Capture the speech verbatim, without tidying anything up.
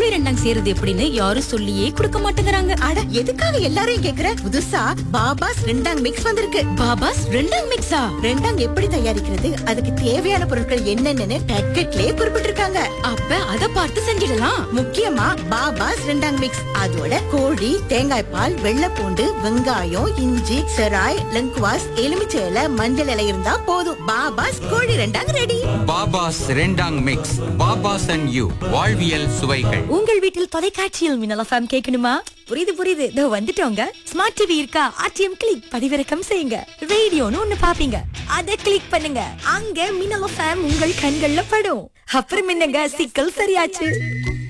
கோழி ரெண்டாங் செய்யறது எப்படின்னு யாரும் சொல்லியே கொடுக்க மாட்டேங்கிறாங்க. அட எதுக்காக எல்லாரையும் கேக்குற? புதுசா பாபாஸ் ரெண்டாங் மிக்ஸ் வந்திருக்கு. பாபாஸ் ரெண்டாங் மிக்ஸா? ரெண்டாங் எப்படி தயாரிக்கிறது, அதுக்கு தேவையான பொருட்கள் என்னென்னு பேக்கெட்லயே குறிப்பிட்டிருக்காங்க. அப்ப அத பார்த்து செஞ்சிடலாம். முக்கியமா பாபாஸ் ரெண்டாங் மிக்ஸ், அதோட கோழி, தேங்காய் பால், வெள்ளைப்பூண்டு, வெங்காயம், இஞ்சி, செராய், லங்குவாஸ், எலுமிச்சை இலை, மஞ்சள் இலை இருந்தா போதும். பாபாஸ் கோழி ரெண்டாங் ரெடி. பாபாஸ் ரெண்டாங் மிக்ஸ். பாபாஸ் அண்ட் யூ, வாழ்வியல் சுவைகள். உங்கள் வீட்டில் தொலைக்காட்சியில் மின்னல் எஃப்எம் கேட்கணுமா? புரியுது புரியுது, இதோ வந்துட்டோங்க. ஸ்மார்ட் டிவி இருக்கா? ஆர்டிஎம் கிளிக் பதிவிறக்கம் செய்யுங்க. ரேடியோன்னு ஒண்ணு பாப்பீங்க, அத கிளிக் பண்ணுங்க. அங்க மின்னல் எஃப்எம் உங்கள் கண்கள்ல படும். அப்புறம் என்னங்க, சிக்கல் சரியாச்சு.